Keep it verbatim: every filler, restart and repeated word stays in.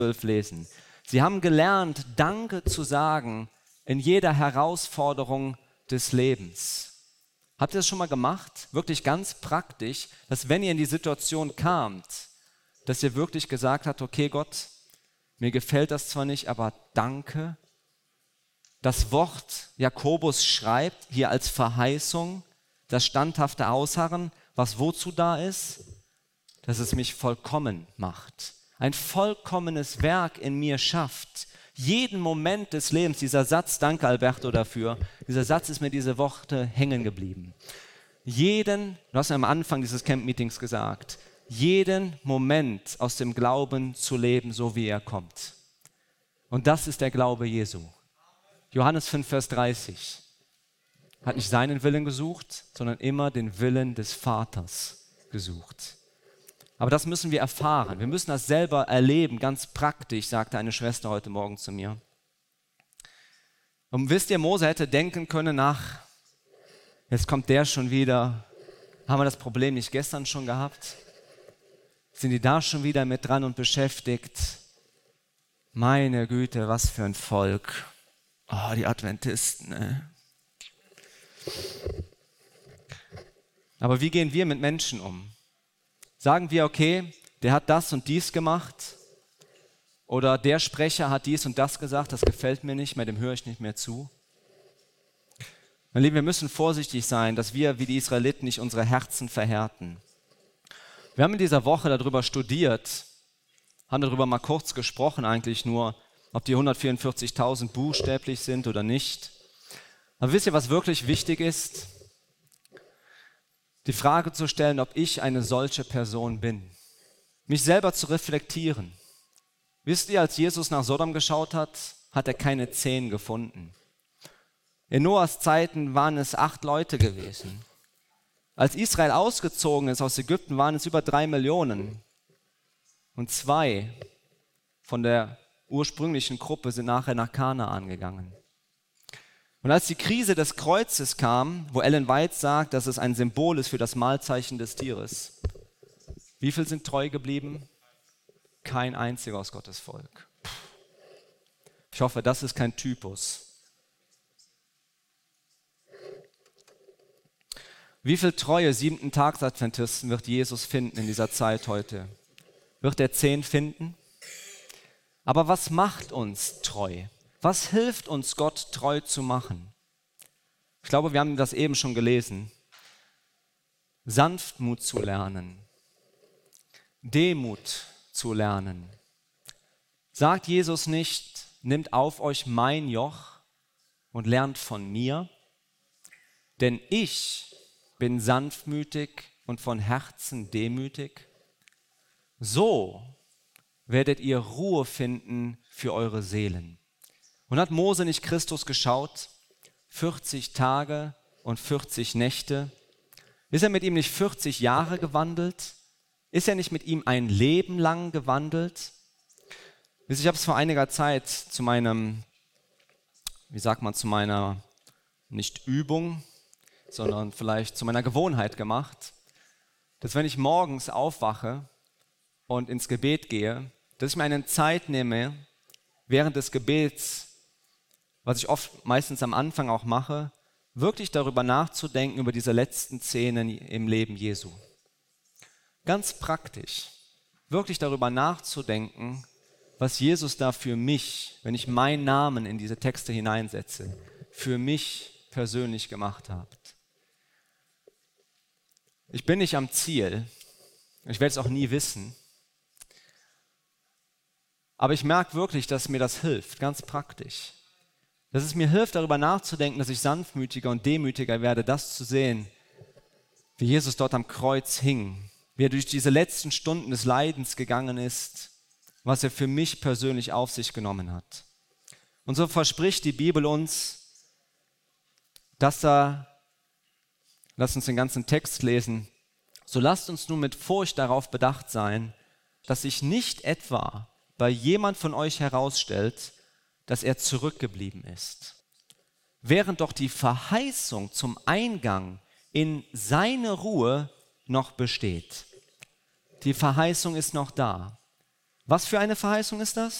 zwölf lesen. Sie haben gelernt, Danke zu sagen in jeder Herausforderung des Lebens. Habt ihr das schon mal gemacht? Wirklich ganz praktisch, dass wenn ihr in die Situation kamt, dass ihr wirklich gesagt habt, okay Gott, mir gefällt das zwar nicht, aber danke. Das Wort Jakobus schreibt hier als Verheißung, das standhafte Ausharren, was wozu da ist? Dass es mich vollkommen macht. Ein vollkommenes Werk in mir schafft. Jeden Moment des Lebens, dieser Satz, danke Alberto dafür, dieser Satz ist mir diese Woche hängen geblieben. Jeden, du hast ja am Anfang dieses Camp-Meetings gesagt, jeden Moment aus dem Glauben zu leben, so wie er kommt. Und das ist der Glaube Jesu. Johannes fünf, Vers dreißig. Hat nicht seinen Willen gesucht, sondern immer den Willen des Vaters gesucht. Aber das müssen wir erfahren. Wir müssen das selber erleben, ganz praktisch, sagte eine Schwester heute Morgen zu mir. Und wisst ihr, Mose hätte denken können, ach, jetzt kommt der schon wieder. Haben wir das Problem nicht gestern schon gehabt? Sind die da schon wieder mit dran und beschäftigt? Meine Güte, was für ein Volk. Oh, die Adventisten, ne? Aber wie gehen wir mit Menschen um? Sagen wir, okay, der hat das und dies gemacht oder der Sprecher hat dies und das gesagt, das gefällt mir nicht mehr, dem höre ich nicht mehr zu. Meine Lieben, wir müssen vorsichtig sein, dass wir wie die Israeliten nicht unsere Herzen verhärten. Wir haben in dieser Woche darüber studiert, haben darüber mal kurz gesprochen eigentlich nur, ob die hundertvierundvierzigtausend buchstäblich sind oder nicht. Aber wisst ihr, was wirklich wichtig ist? Die Frage zu stellen, ob ich eine solche Person bin. Mich selber zu reflektieren. Wisst ihr, als Jesus nach Sodom geschaut hat, hat er keine zehn gefunden. In Noahs Zeiten waren es acht Leute gewesen. Als Israel ausgezogen ist aus Ägypten, waren es über drei Millionen. Und zwei von der ursprünglichen Gruppe sind nachher nach Kanaan gegangen. Und als die Krise des Kreuzes kam, wo Ellen White sagt, dass es ein Symbol ist für das Mahlzeichen des Tieres, wie viel sind treu geblieben? Kein einziger aus Gottes Volk. Ich hoffe, das ist kein Typus. Wie viel treue Siebenten-Tags-Adventisten wird Jesus finden in dieser Zeit heute? Wird er zehn finden? Aber was macht uns treu? Was hilft uns, Gott treu zu machen? Ich glaube, wir haben das eben schon gelesen. Sanftmut zu lernen, Demut zu lernen. Sagt Jesus nicht, nimmt auf euch mein Joch und lernt von mir, denn ich bin sanftmütig und von Herzen demütig. So werdet ihr Ruhe finden für eure Seelen. Und hat Mose nicht Christus geschaut? vierzig Tage und vierzig Nächte. Ist er mit ihm nicht vierzig Jahre gewandelt? Ist er nicht mit ihm ein Leben lang gewandelt? Ich habe es vor einiger Zeit zu meinem, wie sagt man, zu meiner, nicht Übung, sondern vielleicht zu meiner Gewohnheit gemacht, dass wenn ich morgens aufwache und ins Gebet gehe, dass ich mir eine Zeit nehme, während des Gebets, was ich oft meistens am Anfang auch mache, wirklich darüber nachzudenken, über diese letzten Szenen im Leben Jesu. Ganz praktisch, wirklich darüber nachzudenken, was Jesus da für mich, wenn ich meinen Namen in diese Texte hineinsetze, für mich persönlich gemacht hat. Ich bin nicht am Ziel, ich werde es auch nie wissen, aber ich merke wirklich, dass mir das hilft, ganz praktisch. Dass es mir hilft, darüber nachzudenken, dass ich sanftmütiger und demütiger werde, das zu sehen, wie Jesus dort am Kreuz hing, wie er durch diese letzten Stunden des Leidens gegangen ist, was er für mich persönlich auf sich genommen hat. Und so verspricht die Bibel uns, dass da, lasst uns den ganzen Text lesen, so lasst uns nun mit Furcht darauf bedacht sein, dass sich nicht etwa bei jemand von euch herausstellt, dass er zurückgeblieben ist. Während doch die Verheißung zum Eingang in seine Ruhe noch besteht. Die Verheißung ist noch da. Was für eine Verheißung ist das?